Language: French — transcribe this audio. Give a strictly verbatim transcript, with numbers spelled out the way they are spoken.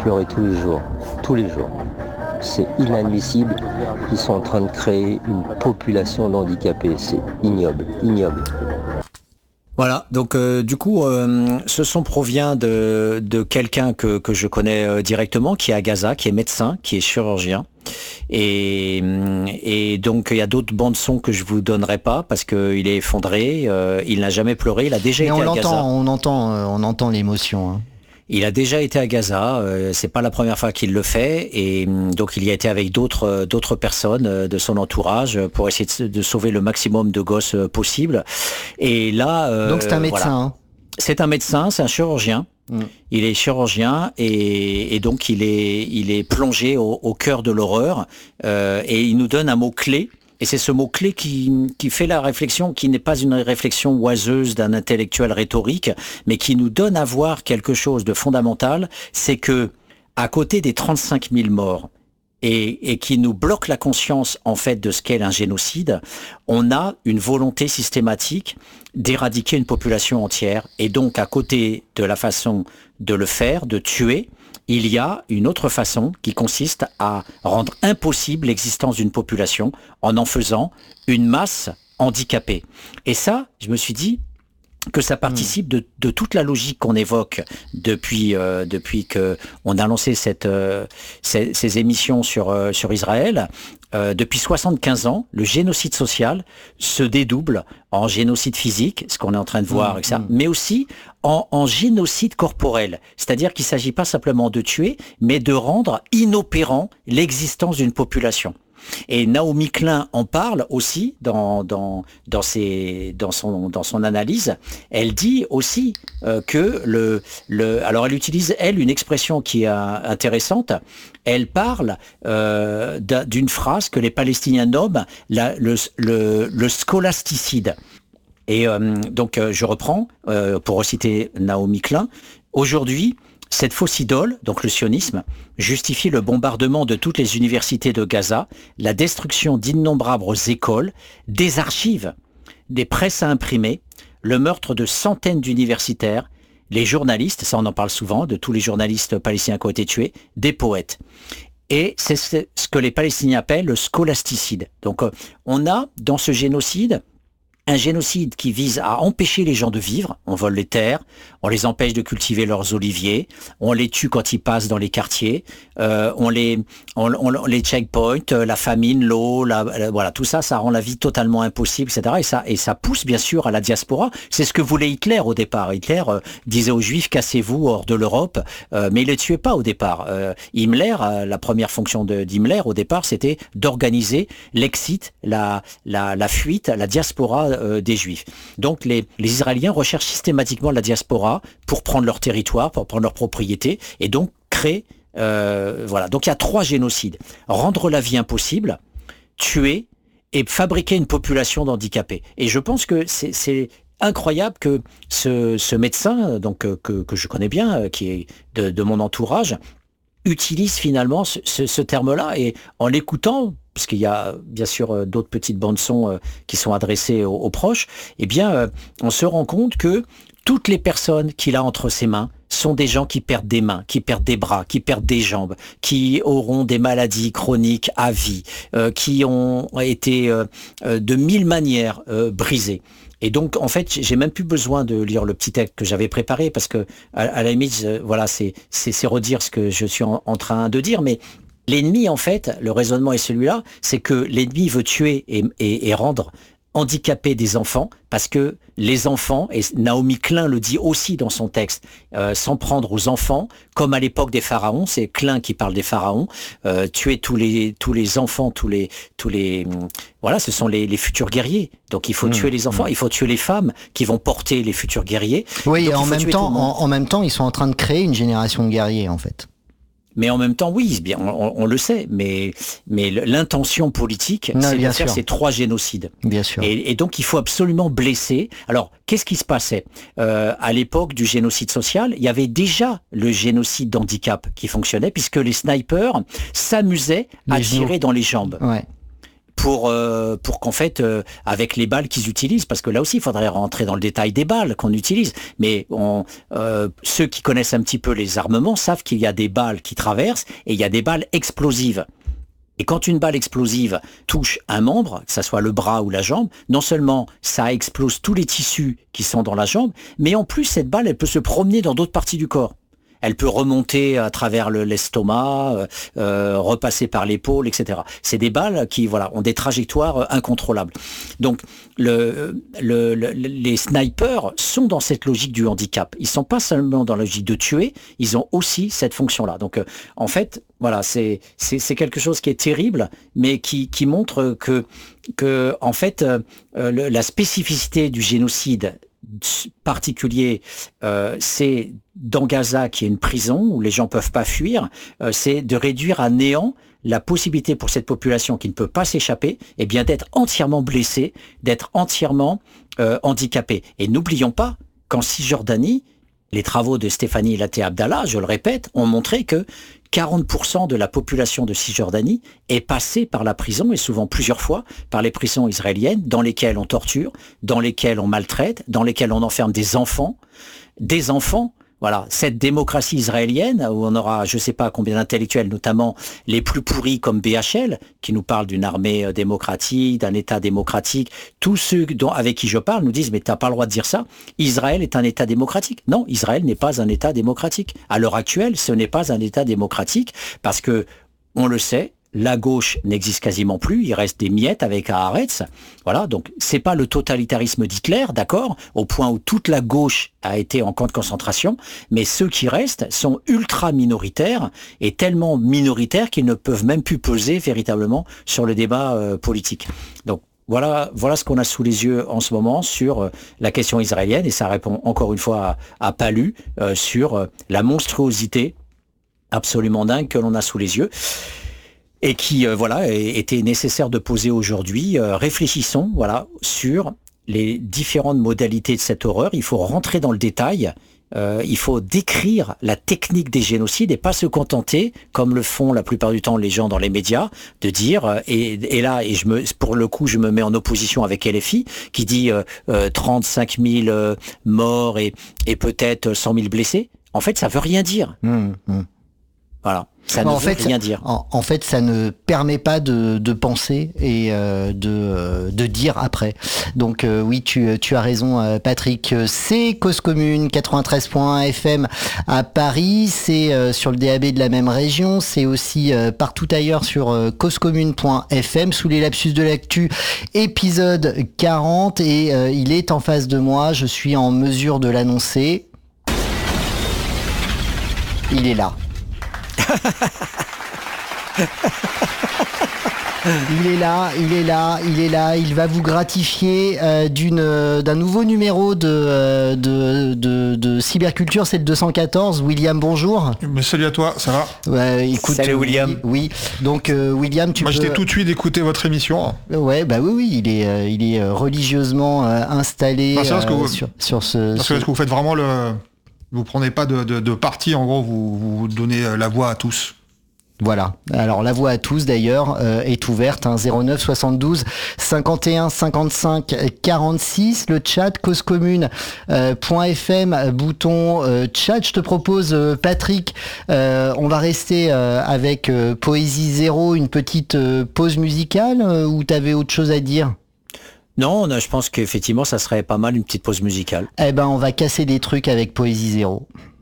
pleurer tous les jours, tous les jours. C'est inadmissible. Ils sont en train de créer une population d'handicapés. C'est ignoble, ignoble. Voilà, donc euh, du coup, euh, ce son provient de, de quelqu'un que, que je connais euh, directement, qui est à Gaza, qui est médecin, qui est chirurgien. Et, et donc il y a d'autres bandes son que je vous donnerai pas parce qu'il est effondré, euh, il n'a jamais pleuré, il a déjà Mais été on à l'entend, Gaza. on entend, euh, on entend l'émotion. Hein. Il a déjà été à Gaza, euh, c'est pas la première fois qu'il le fait, et donc il y a été avec d'autres d'autres personnes euh, de son entourage pour essayer de, de sauver le maximum de gosses euh, possible. Et là, euh, donc c'est un médecin. Voilà. Hein. C'est un médecin, c'est un chirurgien. Mmh. Il est chirurgien et, et donc il est il est plongé au, au cœur de l'horreur euh, et il nous donne un mot clé. Et c'est ce mot-clé qui, qui fait la réflexion, qui n'est pas une réflexion oiseuse d'un intellectuel rhétorique, mais qui nous donne à voir quelque chose de fondamental, c'est que, à côté des trente-cinq mille morts, et, et qui nous bloque la conscience, en fait, de ce qu'est un génocide, on a une volonté systématique d'éradiquer une population entière. Et donc, à côté de la façon de le faire, de tuer, il y a une autre façon qui consiste à rendre impossible l'existence d'une population en en faisant une masse handicapée. Et ça, je me suis dit que ça participe de, de toute la logique qu'on évoque depuis euh, depuis que on a lancé cette euh, ces, ces émissions sur euh, sur Israël. Euh, depuis soixante-quinze ans, le génocide social se dédouble en génocide physique, ce qu'on est en train de voir, mmh, et cetera, mmh. mais aussi en, en génocide corporel. C'est-à-dire qu'il ne s'agit pas simplement de tuer, mais de rendre inopérant l'existence d'une population. Et Naomi Klein en parle aussi dans dans dans ses dans son dans son analyse. Elle dit aussi euh, que le le alors elle utilise elle une expression qui est euh, intéressante. Elle parle euh, d'une phrase que les Palestiniens nomment la, le le le scolasticide. Et euh, donc euh, je reprends euh, pour reciter Naomi Klein. Aujourd'hui, cette fausse idole, donc le sionisme, justifie le bombardement de toutes les universités de Gaza, la destruction d'innombrables écoles, des archives, des presses à imprimer, le meurtre de centaines d'universitaires, les journalistes, ça on en parle souvent, de tous les journalistes palestiniens qui ont été tués, des poètes. Et c'est ce que les Palestiniens appellent le scolasticide. Donc on a dans ce génocide un génocide qui vise à empêcher les gens de vivre. On vole les terres, on les empêche de cultiver leurs oliviers, on les tue quand ils passent dans les quartiers, euh, on les on, on les checkpoints, la famine, l'eau, la, la, voilà, tout ça, ça rend la vie totalement impossible, et cetera. Et ça et ça pousse bien sûr à la diaspora. C'est ce que voulait Hitler au départ. Hitler euh, disait aux Juifs cassez-vous hors de l'Europe, euh, mais il les tuait pas au départ. Euh, Himmler, euh, la première fonction de d'Himmler au départ, c'était d'organiser l'exit, la la la fuite, la diaspora Euh, des Juifs. Donc les, les Israéliens recherchent systématiquement la diaspora pour prendre leur territoire, pour prendre leur propriété, et donc créer... Euh, voilà. Donc il y a trois génocides. Rendre la vie impossible, tuer et fabriquer une population d'handicapés. Et je pense que c'est... c'est incroyable que ce, ce médecin, donc que, que je connais bien, qui est de, de mon entourage, utilise finalement ce, ce, ce terme-là, et en l'écoutant, parce qu'il y a bien sûr euh, d'autres petites bandes son euh, qui sont adressées aux, aux proches, eh bien, euh, on se rend compte que toutes les personnes qu'il a entre ses mains sont des gens qui perdent des mains, qui perdent des bras, qui perdent des jambes, qui auront des maladies chroniques à vie, euh, qui ont été euh, euh, de mille manières euh, brisées. Et donc, en fait, j'ai même plus besoin de lire le petit texte que j'avais préparé, parce que, à, à la limite, euh, voilà, c'est, c'est, c'est redire ce que je suis en, en train de dire, mais l'ennemi, en fait, le raisonnement est celui-là, c'est que l'ennemi veut tuer et, et, et rendre handicapés des enfants, parce que les enfants, et Naomi Klein le dit aussi dans son texte, euh, s'en prendre aux enfants, comme à l'époque des pharaons, c'est Klein qui parle des pharaons, euh, tuer tous les tous les enfants, tous les tous les voilà, ce sont les, les futurs guerriers. Donc il faut mmh, tuer les enfants, mmh. il faut tuer les femmes qui vont porter les futurs guerriers. Oui, donc, et en même temps, en, en même temps, ils sont en train de créer une génération de guerriers, en fait. Mais en même temps, oui, bien, on, on le sait, mais, mais l'intention politique, non, c'est de faire ces trois génocides. Bien sûr. Et, et donc, il faut absolument blesser. Alors, qu'est-ce qui se passait euh, à l'époque du génocide social? Il y avait déjà le génocide d'handicap qui fonctionnait, puisque les snipers s'amusaient à tirer dans les jambes. Ouais. pour euh, pour qu'en fait euh, avec les balles qu'ils utilisent, parce que là aussi il faudrait rentrer dans le détail des balles qu'on utilise, mais on, euh, ceux qui connaissent un petit peu les armements savent qu'il y a des balles qui traversent et il y a des balles explosives. Et quand une balle explosive touche un membre, que ça soit le bras ou la jambe, non seulement ça explose tous les tissus qui sont dans la jambe, mais en plus cette balle elle peut se promener dans d'autres parties du corps. Elle peut remonter à travers le, l'estomac, euh, euh, repasser par l'épaule, et cetera. C'est des balles qui, voilà, ont des trajectoires euh, incontrôlables. Donc, le, le, le, les snipers sont dans cette logique du handicap. Ils sont pas seulement dans la logique de tuer, ils ont aussi cette fonction-là. Donc, euh, en fait, voilà, c'est, c'est, c'est quelque chose qui est terrible, mais qui, qui montre que, que, en fait, euh, le, la spécificité du génocide particulier, euh, c'est dans Gaza, qui est une prison où les gens peuvent pas fuir, euh, c'est de réduire à néant la possibilité pour cette population qui ne peut pas s'échapper, eh bien d'être entièrement blessée, d'être entièrement euh, handicapée. Et n'oublions pas qu'en Cisjordanie, les travaux de Stéphanie Laté Abdallah, je le répète, ont montré que quarante pour cent de la population de Cisjordanie est passée par la prison, et souvent plusieurs fois, par les prisons israéliennes, dans lesquelles on torture, dans lesquelles on maltraite, dans lesquelles on enferme des enfants. Des enfants, voilà, cette démocratie israélienne, où on aura, je ne sais pas combien d'intellectuels, notamment les plus pourris comme B H L, qui nous parlent d'une armée démocratique, d'un État démocratique. Tous ceux dont, avec qui je parle nous disent « mais tu n'as pas le droit de dire ça, Israël est un État démocratique ». Non, Israël n'est pas un État démocratique. À l'heure actuelle, ce n'est pas un État démocratique, parce que, on le sait, la gauche n'existe quasiment plus, il reste des miettes avec Haaretz. Voilà, donc c'est pas le totalitarisme d'Hitler, d'accord, au point où toute la gauche a été en camp de concentration, mais ceux qui restent sont ultra minoritaires et tellement minoritaires qu'ils ne peuvent même plus peser véritablement sur le débat euh, politique. Donc Voilà, voilà ce qu'on a sous les yeux en ce moment sur euh, la question israélienne, et ça répond encore une fois à, à Palu euh, sur euh, la monstruosité absolument dingue que l'on a sous les yeux. Et qui, euh, voilà, était nécessaire de poser aujourd'hui. Euh, réfléchissons, voilà, sur les différentes modalités de cette horreur. Il faut rentrer dans le détail. Euh, il faut décrire la technique des génocides et pas se contenter, comme le font la plupart du temps les gens dans les médias, de dire, euh, et, et là, et je me, pour le coup, je me mets en opposition avec L F I, qui dit euh, euh, trente-cinq mille euh, morts et, et peut-être cent mille blessés. En fait, ça veut rien dire. Mmh, mmh. Voilà. Ça ne en veut fait, rien dire. En, en fait, ça ne permet pas de, de penser et euh, de, euh, de dire après. Donc euh, oui, tu, tu as raison, euh, Patrick. C'est Cause Commune quatre-vingt-treize point un F M à Paris. C'est euh, sur le D A B de la même région. C'est aussi euh, partout ailleurs sur euh, causecommune point F M, sous les lapsus de l'actu, épisode quarante. Et euh, il est en face de moi. Je suis en mesure de l'annoncer. Il est là. Il est là, il est là, il est là. Il va vous gratifier euh, d'une euh, d'un nouveau numéro de euh, de, de de cyberculture. C'est le deux cent quatorze. William, bonjour. Mais salut à toi, ça va? Ouais, écoute, salut William. Oui, oui. Donc euh, William, tu Moi, peux. Moi, j'étais tout de suite d'écouter votre émission. Ouais, bah oui, oui, il est euh, il est religieusement euh, installé non, euh, que vous... sur sur ce. Parce ce... que, que vous faites vraiment le. Vous prenez pas de, de, de parti, en gros, vous, vous donnez la voix à tous. Voilà. Alors la voix à tous d'ailleurs euh, est ouverte, hein, zéro neuf soixante-douze cinquante et un cinquante-cinq quarante-six, le chat causecommune point F M, bouton euh, chat. Je te propose euh, Patrick, euh, on va rester euh, avec euh, Poésie Zéro, une petite euh, pause musicale euh, ou t'avais autre chose à dire? Non, je pense qu'effectivement ça serait pas mal une petite pause musicale. Eh ben on va casser des trucs avec Poésie Zéro.